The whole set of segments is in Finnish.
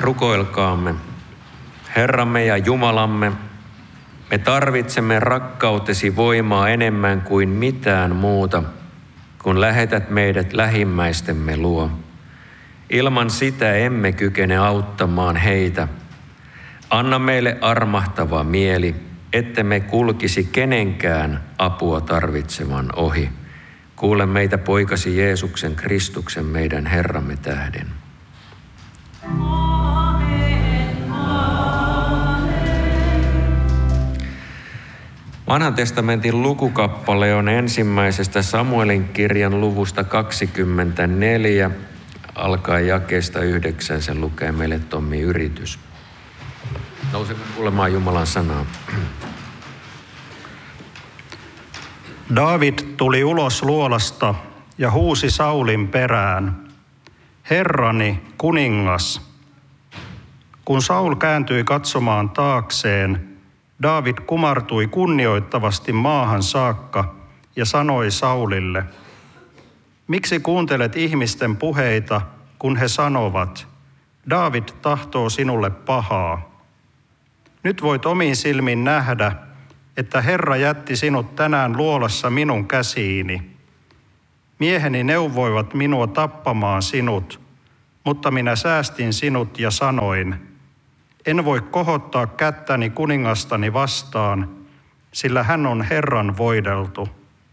Rukoilkaamme. Herramme ja Jumalamme, me tarvitsemme rakkautesi voimaa enemmän kuin mitään muuta, kun lähetät meidät lähimmäistemme luo. Ilman sitä emme kykene auttamaan heitä. Anna meille armahtava mieli, ettemme kulkisi kenenkään apua tarvitsevan ohi. Kuule meitä poikasi Jeesuksen Kristuksen meidän Herramme tähden. Vanhan testamentin lukukappale on ensimmäisestä Samuelin kirjan luvusta 24. Alkaa jakeesta 9, sen lukee meille Tommi Yritys. Nousemme kuulemaan Jumalan sanaa. Daavid tuli ulos luolasta ja huusi Saulin perään: Herrani, kuningas! Kun Saul kääntyi katsomaan taakseen, Daavid kumartui kunnioittavasti maahan saakka ja sanoi Saulille: Miksi kuuntelet ihmisten puheita, kun he sanovat, Daavid tahtoo sinulle pahaa? Nyt voit omin silmin nähdä, että Herra jätti sinut tänään luolassa minun käsiini. Mieheni neuvoivat minua tappamaan sinut, mutta minä säästin sinut ja sanoin: En voi kohottaa kättäni kuningastani vastaan, sillä hän on Herran voideltu.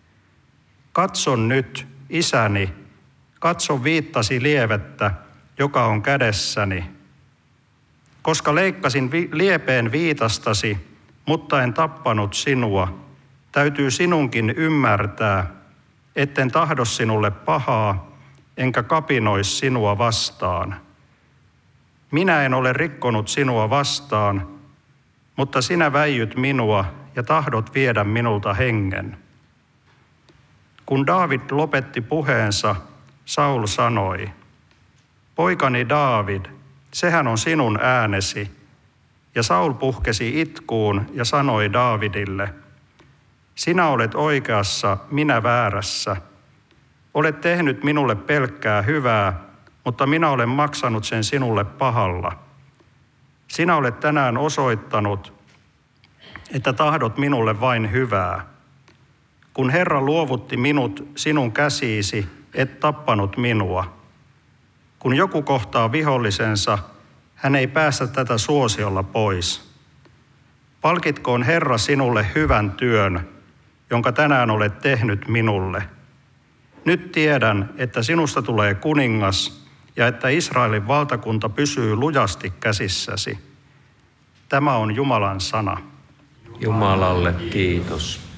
Katson nyt, isäni, katso viittasi lievettä, joka on kädessäni. Koska leikkasin liepeen viitastasi, mutta en tappanut sinua, täytyy sinunkin ymmärtää, etten tahdo sinulle pahaa, enkä kapinois sinua vastaan. Minä en ole rikkonut sinua vastaan, mutta sinä väijyt minua ja tahdot viedä minulta hengen. Kun Daavid lopetti puheensa, Saul sanoi: Poikani Daavid, sehän on sinun äänesi. Ja Saul puhkesi itkuun ja sanoi Daavidille: Sinä olet oikeassa, minä väärässä. Olet tehnyt minulle pelkkää hyvää, mutta minä olen maksanut sen sinulle pahalla. Sinä olet tänään osoittanut, että tahdot minulle vain hyvää. Kun Herra luovutti minut sinun käsiisi, et tappanut minua. Kun joku kohtaa vihollisensa, hän ei päästä tätä suosiolla pois. Palkitkoon Herra sinulle hyvän työn, jonka tänään olet tehnyt minulle. Nyt tiedän, että sinusta tulee kuningas ja että Israelin valtakunta pysyy lujasti käsissäsi. Tämä on Jumalan sana. Jumalalle kiitos.